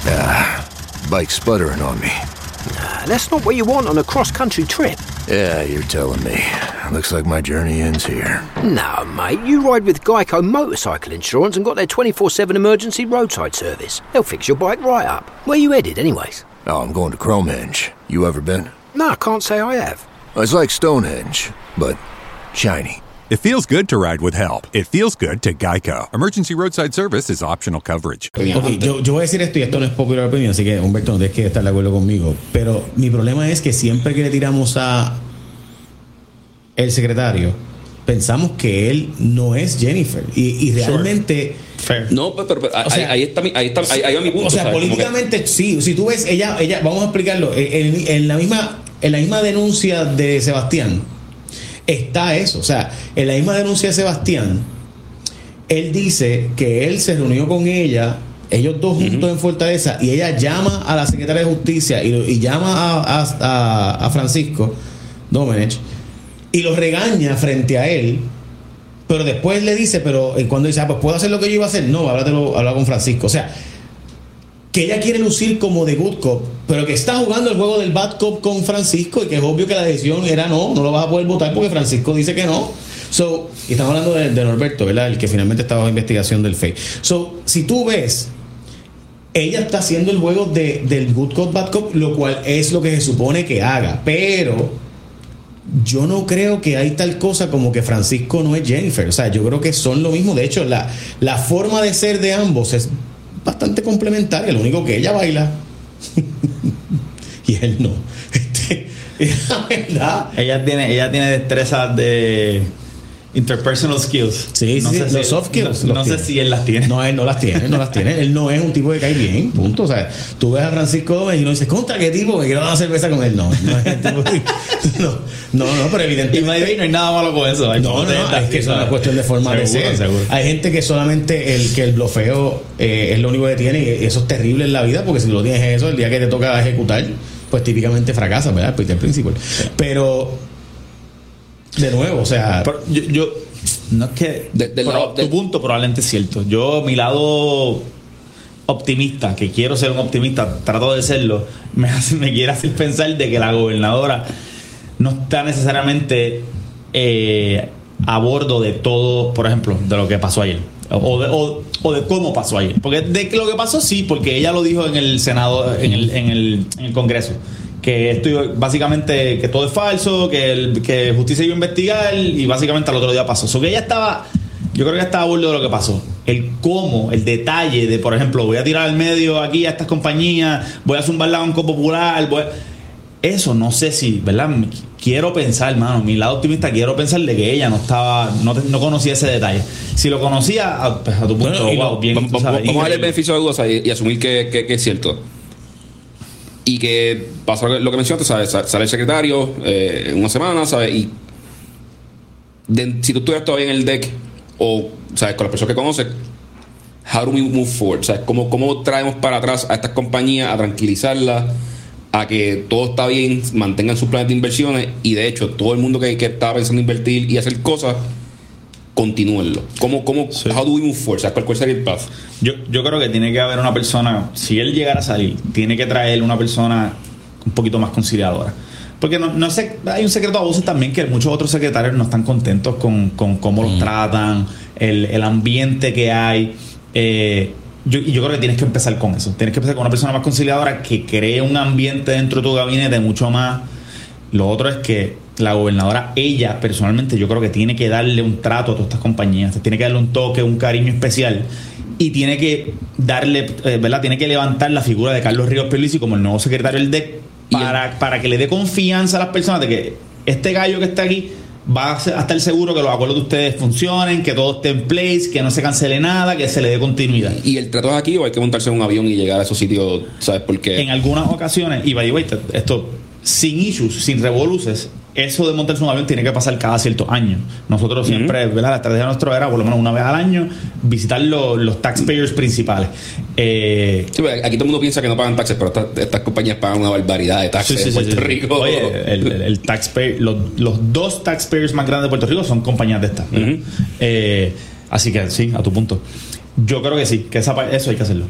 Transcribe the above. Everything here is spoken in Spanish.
Bike's sputtering on me. Nah, that's not what you want on a cross-country trip. Yeah, you're telling me. Looks like my journey ends here. No, mate, you ride with Geico Motorcycle Insurance and got their 24/7 emergency roadside service. They'll fix your bike right up. Where you headed, anyways? Oh, I'm going to Cromehenge. You ever been? No, I can't say I have. It's like Stonehenge, but shiny. It feels good to ride with help. It feels good to Geico. Emergency roadside service is optional coverage. Okay, yo voy a decir esto y esto no es popular opinion, así que Humberto no tienes que estar de acuerdo conmigo. Pero mi problema es que siempre que le tiramos a el secretario, pensamos que él no es Jennifer. Y realmente... Fair. No, pero o sea, ahí va mi punto. O sea, políticamente sí. Si tú ves, ella vamos a explicarlo. En la misma denuncia de Sebastián está eso. O sea, en la misma denuncia de Sebastián, él dice que él se reunió con ella, ellos dos juntos en Fortaleza, y ella llama a la secretaria de Justicia y llama a Francisco Domenech y lo regaña frente a él. Pero después le dice, pero cuando dice, pues puedo hacer lo que yo iba a hacer, no, habla con Francisco. O sea, que ella quiere lucir como de good cop, pero que está jugando el juego del bad cop con Francisco, y que es obvio que la decisión era no lo vas a poder votar porque Francisco dice que no. Y estamos hablando de Norberto, ¿verdad? El que finalmente está bajo investigación del FEI. Si tú ves, ella está haciendo el juego del good cop, bad cop, lo cual es lo que se supone que haga, pero yo no creo que hay tal cosa como que Francisco no es Jennifer. O sea, yo creo que son lo mismo. De hecho, la forma de ser de ambos es bastante complementaria. Lo único que ella baila y él no. La verdad. Ella tiene destrezas de interpersonal skills. Sí, no sé los soft skills. No sé si él las tiene. No, él no las tiene. Él no es un tipo que cae bien. Punto. O sea, tú ves a Francisco Gómez y no dices, ¿contra qué tipo? Me quiero dar una cerveza con él. No es el tipo. No, pero evidentemente. Y no hay nada malo con eso. No, es que es una cuestión de forma de ser. Seguro. Hay gente que solamente el blofeo es lo único que tiene, y eso es terrible en la vida, porque si tú lo tienes eso, el día que te toca ejecutar, pues típicamente fracasas, ¿verdad? Peter Principle. Pero de nuevo, o sea, yo no es que tu punto probablemente es cierto. Mi lado optimista, que quiero ser un optimista, trato de serlo, me quiere hacer pensar de que la gobernadora no está necesariamente a bordo de todo, por ejemplo, de lo que pasó ayer, o de cómo pasó ayer, porque de lo que pasó sí, porque ella lo dijo en el Senado, en el Congreso, que esto básicamente que todo es falso, que justicia iba a investigar, y básicamente al otro día pasó. So que yo creo que ella estaba a bordo de lo que pasó. El cómo, el detalle de, por ejemplo, voy a tirar al medio aquí a estas compañías, voy a zumbar la Banco Popular, eso no sé si, ¿verdad? Quiero pensar, hermano, mi lado optimista, quiero pensar de que ella no conocía ese detalle. Si lo conocía, pues a tu punto, bien. Vamos a darle el beneficio de dudas y asumir que es cierto. Y que pasó lo que mencionaste, ¿sabes? Sale el secretario en una semana, ¿sabes? Y si tú estuvieras todavía en el deck, o, ¿sabes? Con las personas que conoces, how do we move forward? ¿Sabes? ¿Cómo traemos para atrás a estas compañías, a tranquilizarlas, a que todo está bien, mantengan sus planes de inversiones, y de hecho todo el mundo que estaba pensando en invertir y hacer cosas, continúenlo? Sí. How do we move forward? ¿Cuál sería el path? Yo creo que tiene que haber una persona, si él llegara a salir, tiene que traer una persona un poquito más conciliadora. Porque no sé, hay un secreto a voces también, que muchos otros secretarios no están contentos con cómo los tratan, el ambiente que hay. Yo creo que tienes que empezar con eso. Tienes que empezar con una persona más conciliadora que cree un ambiente dentro de tu gabinete mucho más. Lo otro es que la gobernadora, ella personalmente, yo creo que tiene que darle un trato a todas estas compañías, tiene que darle un toque, un cariño especial, y tiene que darle, ¿verdad? Tiene que levantar la figura de Carlos Ríos Pierluisi como el nuevo secretario del DEC, para que le dé confianza a las personas de que este gallo que está aquí va a estar seguro que los acuerdos de ustedes funcionen, que todo esté en place, que no se cancele nada, que se le dé continuidad. ¿Y el trato es aquí o hay que montarse en un avión y llegar a esos sitios? ¿Sabes por qué? En algunas ocasiones, y by the way, esto sin issues, sin revoluces, eso de montarse un avión tiene que pasar cada ciertos años. Nosotros siempre, ¿verdad? La estrategia nuestra era por lo menos una vez al año visitar los taxpayers principales. Sí, aquí todo el mundo piensa que no pagan taxes, pero estas compañías pagan una barbaridad de taxes en Puerto Rico. Oye, el taxpayer, los dos taxpayers más grandes de Puerto Rico son compañías de estas. Así que sí, a tu punto. Yo creo que sí, que eso hay que hacerlo.